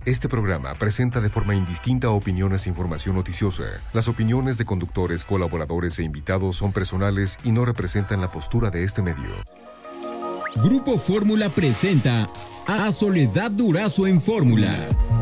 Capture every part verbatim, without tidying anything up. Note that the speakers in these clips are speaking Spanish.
Este programa presenta de forma indistinta opiniones e información noticiosa. Las opiniones de conductores, colaboradores e invitados son personales y no representan la postura de este medio. Grupo Fórmula presenta a Soledad Durazo en Fórmula.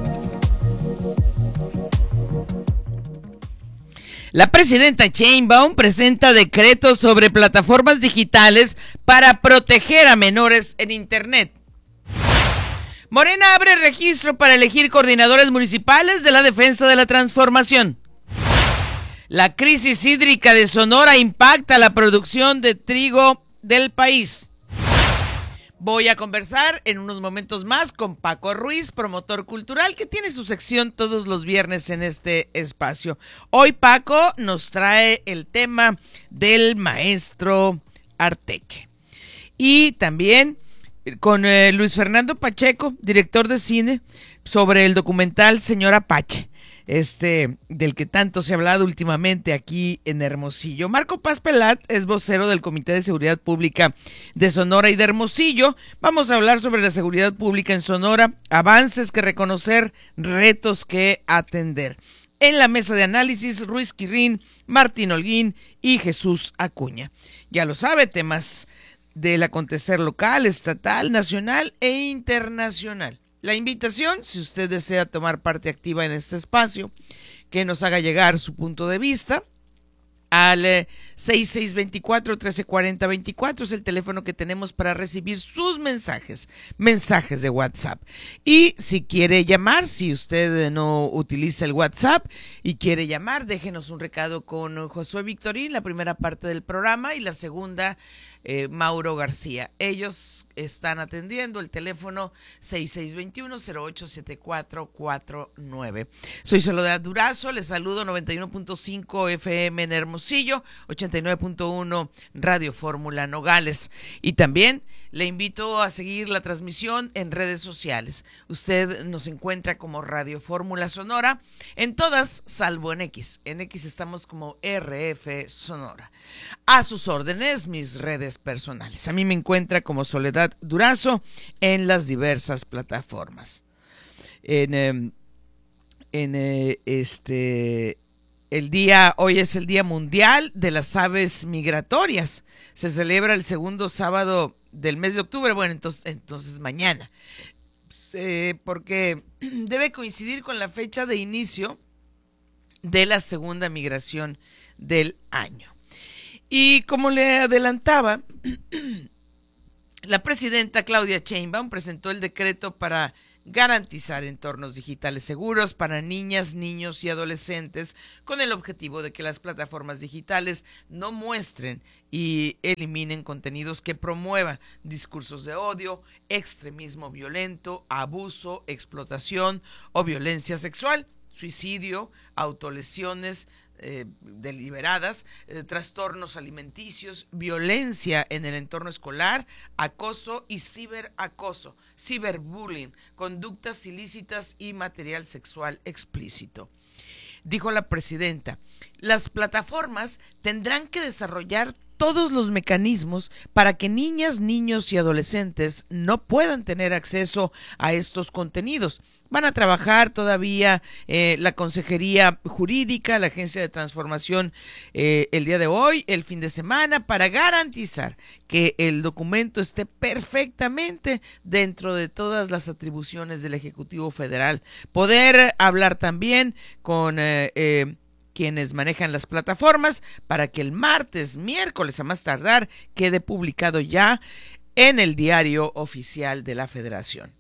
La presidenta Sheinbaum presenta decretos sobre plataformas digitales para proteger a menores en Internet. Morena abre registro para elegir coordinadores municipales de la defensa de la transformación. La crisis hídrica de Sonora impacta la producción de trigo del país. Voy a conversar en unos momentos más con Paco Ruiz, promotor cultural, que tiene su sección todos los viernes en este espacio. Hoy Paco nos trae el tema del maestro Arteche. Y también con eh, Luis Fernando Pacheco, director de cine, sobre el documental Señor Apache, este del que tanto se ha hablado últimamente aquí en Hermosillo. Marco Paz Pelat es vocero del Comité de Seguridad Pública de Sonora y de Hermosillo. Vamos a hablar sobre la seguridad pública en Sonora, avances que reconocer, retos que atender. En la mesa de análisis, Ruiz Quirrín, Martín Holguín y Jesús Acuña. Ya lo sabe, temas del acontecer local, estatal, nacional e internacional. La invitación, si usted desea tomar parte activa en este espacio, que nos haga llegar su punto de vista al eh, seis seis dos cuatro, uno tres cuatro cero veinticuatro, es el teléfono que tenemos para recibir sus mensajes, mensajes de WhatsApp. Y si quiere llamar, si usted no utiliza el WhatsApp y quiere llamar, déjenos un recado con Josué Victorín, la primera parte del programa, y la segunda, eh, Mauro García. Ellos están atendiendo el teléfono seis seis dos uno, cero ocho siete cuatro cuatro nueve. Soy Soledad Durazo, les saludo noventa y uno punto cinco F M en Hermosillo, ochenta y nueve punto uno Radio Fórmula Nogales. Y también le invito a seguir la transmisión en redes sociales. Usted nos encuentra como Radio Fórmula Sonora en todas, salvo en X. En X estamos como R F Sonora. A sus órdenes, mis redes personales. A mí me encuentra como Soledad Durazo en las diversas plataformas. En, eh, en eh, este el día, hoy es el Día Mundial de las Aves Migratorias. Se celebra el segundo sábado del mes de octubre, bueno, entonces, entonces mañana, eh, porque debe coincidir con la fecha de inicio de la segunda migración del año. Y como le adelantaba, la presidenta Claudia Sheinbaum presentó el decreto para garantizar entornos digitales seguros para niñas, niños y adolescentes, con el objetivo de que las plataformas digitales no muestren y eliminen contenidos que promuevan discursos de odio, extremismo violento, abuso, explotación o violencia sexual, suicidio, autolesiones Eh, deliberadas, eh, trastornos alimenticios, violencia en el entorno escolar, acoso y ciberacoso, ciberbullying, conductas ilícitas y material sexual explícito. Dijo la presidenta, las plataformas tendrán que desarrollar todos los mecanismos para que niñas, niños y adolescentes no puedan tener acceso a estos contenidos. Van a trabajar todavía eh, la Consejería Jurídica, la Agencia de Transformación eh, el día de hoy, el fin de semana, para garantizar que el documento esté perfectamente dentro de todas las atribuciones del Ejecutivo Federal. Poder hablar también con eh, eh, quienes manejan las plataformas para que el martes, miércoles a más tardar, quede publicado ya en el Diario Oficial de la Federación.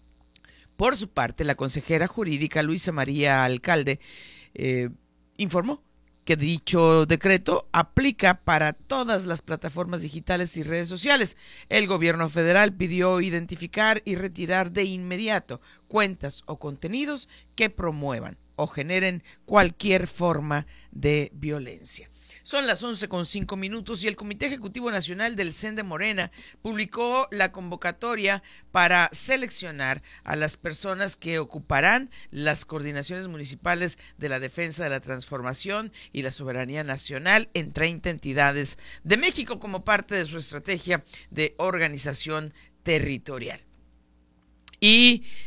Por su parte, la consejera jurídica Luisa María Alcalde eh, informó que dicho decreto aplica para todas las plataformas digitales y redes sociales. El gobierno federal pidió identificar y retirar de inmediato cuentas o contenidos que promuevan o generen cualquier forma de violencia. Son las once con cinco minutos y el Comité Ejecutivo Nacional del C E N de Morena publicó la convocatoria para seleccionar a las personas que ocuparán las coordinaciones municipales de la defensa de la transformación y la soberanía nacional en treinta entidades de México como parte de su estrategia de organización territorial. Y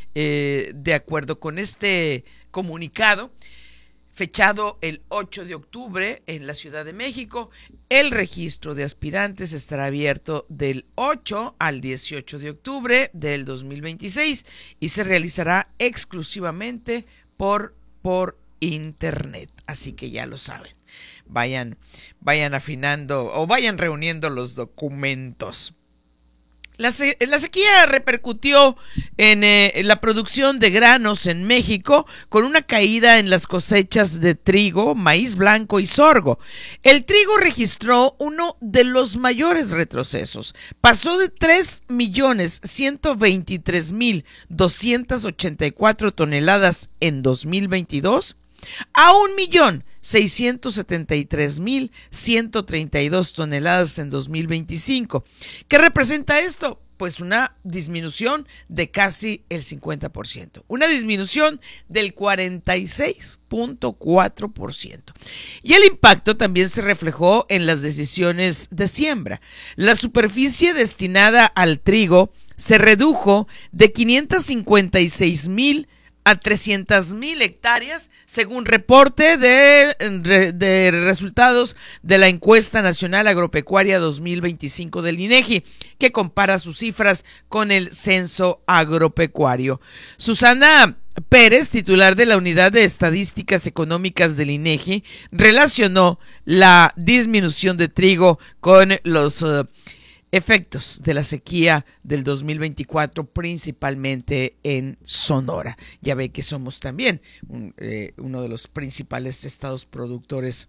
Eh, de acuerdo con este comunicado, fechado el ocho de octubre en la Ciudad de México, el registro de aspirantes estará abierto del ocho al dieciocho de octubre del dos mil veintiséis y se realizará exclusivamente por, por internet. Así que ya lo saben. Vayan, vayan afinando o vayan reuniendo los documentos. La, se la sequía repercutió en, eh, en la producción de granos en México, con una caída en las cosechas de trigo, maíz blanco y sorgo. El trigo registró uno de los mayores retrocesos. Pasó de tres millones ciento veintitrés mil doscientas ochenta y cuatro toneladas en dos mil veintidós a un millón seiscientos setenta y tres mil ciento treinta y dos toneladas en dos mil veinticinco. ¿Qué representa esto? Pues una disminución de casi el cincuenta por ciento, una disminución del cuarenta y seis punto cuatro por ciento. Y el impacto también se reflejó en las decisiones de siembra. La superficie destinada al trigo se redujo de quinientos cincuenta y seis mil a trescientas mil hectáreas, según reporte de, de, de resultados de la encuesta nacional agropecuaria dos mil veinticinco del INEGI, que compara sus cifras con el censo agropecuario. Susana Pérez, titular de la Unidad de Estadísticas Económicas del INEGI, relacionó la disminución de trigo con los uh, efectos de la sequía del dos mil veinticuatro, principalmente en Sonora. Ya ve que somos también un, eh, uno de los principales estados productores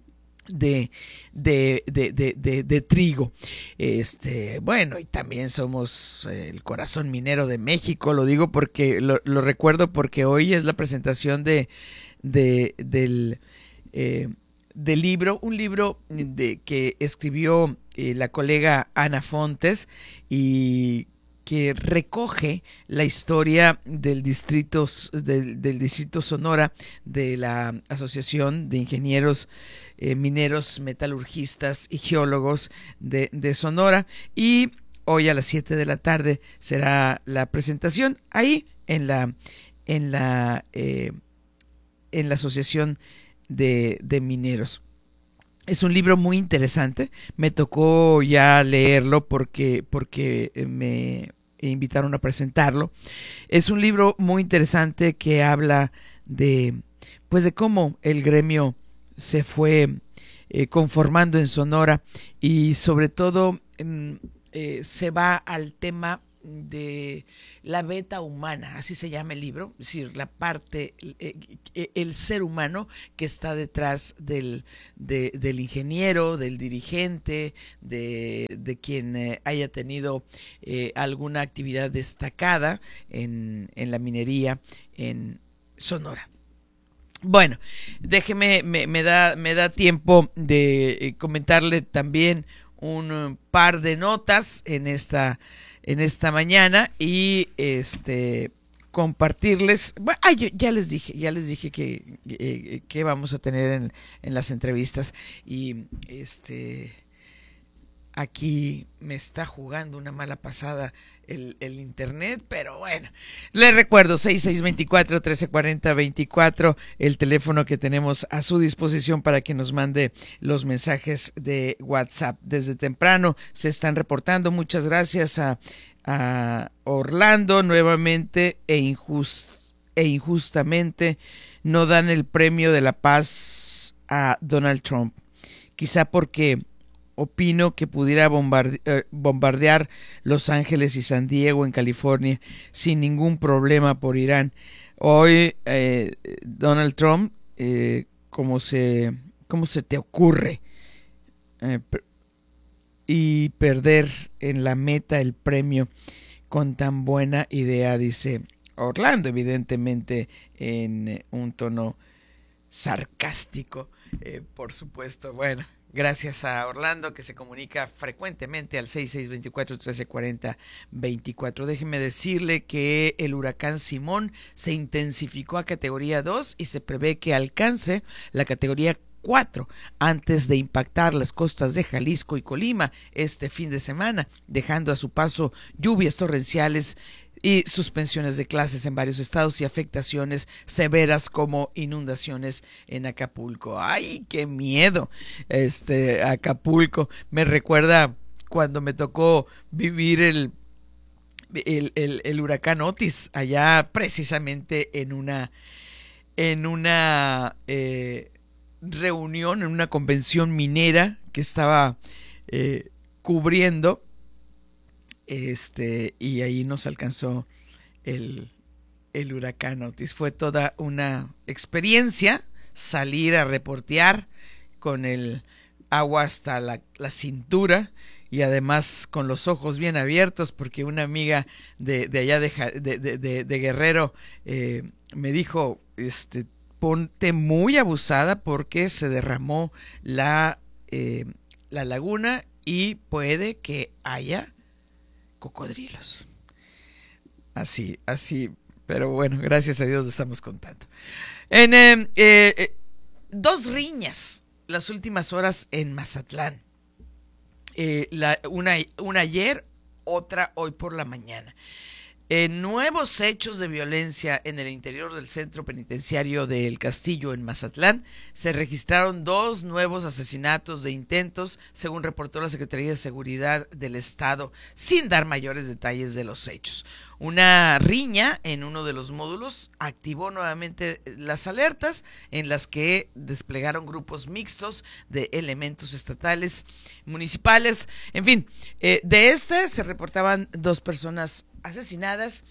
de, de, de, de, de, de trigo. Este, bueno, y también somos eh, el corazón minero de México. Lo digo porque lo, lo recuerdo porque hoy es la presentación de, de del eh, del libro, un libro de, que escribió eh, la colega Ana Fontes y que recoge la historia del distrito, del, del distrito Sonora, de la Asociación de Ingenieros eh, Mineros, Metalurgistas y Geólogos de, de Sonora. Y hoy a las siete de la tarde será la presentación ahí en la, en la, eh, en la Asociación De, de mineros. Es un libro muy interesante. Me tocó ya leerlo porque, porque me invitaron a presentarlo. Es un libro muy interesante que habla de, pues de cómo el gremio se fue eh, conformando en Sonora y sobre todo eh, se va al tema de la beta humana, así se llama el libro, es decir, la parte, eh, el ser humano que está detrás del, de, del ingeniero, del dirigente, de, de quien eh, haya tenido eh, alguna actividad destacada en, en la minería en Sonora. Bueno, déjeme, me, me, da, me da tiempo de eh, comentarle también un par de notas en esta en esta mañana y este compartirles, bueno, ay, yo ya les dije, ya les dije que, eh, que vamos a tener en, en las entrevistas y este aquí me está jugando una mala pasada el, el internet, pero bueno, les recuerdo seis seis dos cuatro, uno tres cuatro cero, veinticuatro, el teléfono que tenemos a su disposición para que nos mande los mensajes de WhatsApp. Desde temprano se están reportando, muchas gracias a, a Orlando nuevamente e, injust, e injustamente no dan el premio de la paz a Donald Trump, quizá porque opino que pudiera bombardear, bombardear Los Ángeles y San Diego en California sin ningún problema por Irán. Hoy eh, Donald Trump, eh, ¿cómo se, cómo se te ocurre eh, y perder en la meta el premio con tan buena idea? Dice Orlando, evidentemente en un tono sarcástico, eh, por supuesto. Bueno, gracias a Orlando, que se comunica frecuentemente al seis seis dos cuatro, uno tres cuatro cero, veinticuatro. Déjeme decirle que el huracán Simón se intensificó a categoría dos y se prevé que alcance la categoría cuatro antes de impactar las costas de Jalisco y Colima este fin de semana, dejando a su paso lluvias torrenciales y suspensiones de clases en varios estados y afectaciones severas como inundaciones en Acapulco. ¡Ay, qué miedo! Este, Acapulco me recuerda cuando me tocó vivir el, el, el, el huracán Otis, allá precisamente en una, en una eh, reunión, en una convención minera que estaba eh, cubriendo. Este, y ahí nos alcanzó el, el huracán Otis. Fue toda una experiencia salir a reportear con el agua hasta la, la cintura y además con los ojos bien abiertos, porque una amiga de, de allá de, de, de, de Guerrero eh, me dijo, este, ponte muy abusada porque se derramó la, eh, la laguna y puede que haya cocodrilos. Así, así, pero bueno, gracias a Dios lo estamos contando. En eh, eh, dos riñas las últimas horas en Mazatlán. Eh, la, una, una ayer, otra hoy por la mañana. Eh, nuevos hechos de violencia en el interior del centro penitenciario de El Castillo en Mazatlán. Se registraron dos nuevos asesinatos de intentos, según reportó la Secretaría de Seguridad del Estado, sin dar mayores detalles de los hechos. Una riña en uno de los módulos activó nuevamente las alertas, en las que desplegaron grupos mixtos de elementos estatales, municipales, en fin. Eh, de este se reportaban dos personas asesinadas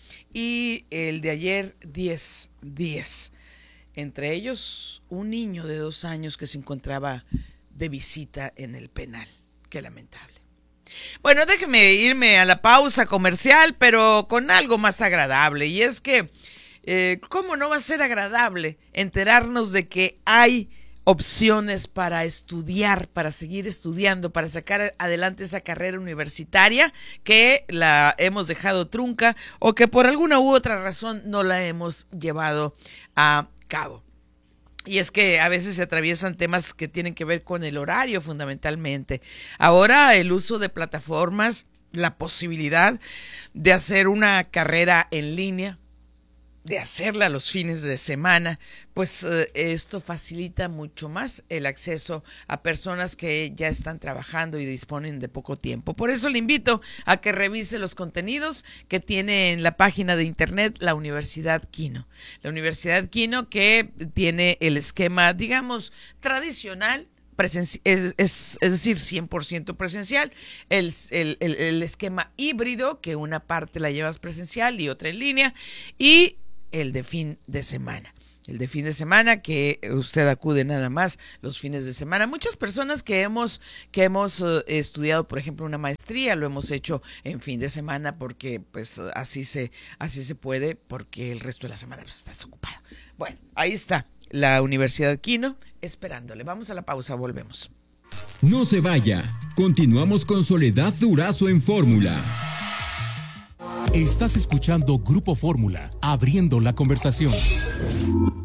y el de ayer diez, diez. Entre ellos un niño de dos años que se encontraba de visita en el penal. Qué lamentable. Bueno, déjeme irme a la pausa comercial, pero con algo más agradable. Y es que, eh, ¿cómo no va a ser agradable enterarnos de que hay opciones para estudiar, para seguir estudiando, para sacar adelante esa carrera universitaria que la hemos dejado trunca o que por alguna u otra razón no la hemos llevado a cabo? Y es que a veces se atraviesan temas que tienen que ver con el horario fundamentalmente. Ahora el uso de plataformas, la posibilidad de hacer una carrera en línea, de hacerla los fines de semana, pues eh, esto facilita mucho más el acceso a personas que ya están trabajando y disponen de poco tiempo. Por eso le invito a que revise los contenidos que tiene en la página de internet la Universidad Quino. La Universidad Quino, que tiene el esquema, digamos, tradicional, Presenci- es, es, es decir, cien por ciento presencial, el, el, el, el esquema híbrido, que una parte la llevas presencial y otra en línea, y el de fin de semana. El de fin de semana, que usted acude nada más los fines de semana. Muchas personas que hemos, que hemos uh, estudiado, por ejemplo, una maestría, lo hemos hecho en fin de semana porque pues así se, así se puede, porque el resto de la semana pues, está desocupado. Bueno, ahí está la Universidad Quino esperándole. Vamos a la pausa, volvemos. No se vaya. Continuamos con Soledad Durazo en Fórmula. Estás escuchando Grupo Fórmula, abriendo la conversación.